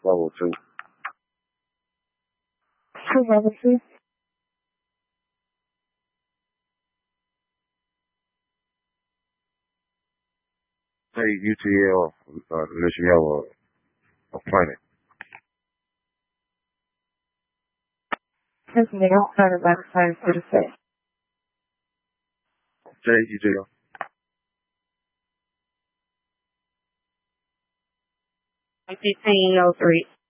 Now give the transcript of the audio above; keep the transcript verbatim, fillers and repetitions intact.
level two. Two level two. Say U T L, uh, unless you have a, a planet. This nigga outside of that science for the say. Say U T L. fifteen oh three.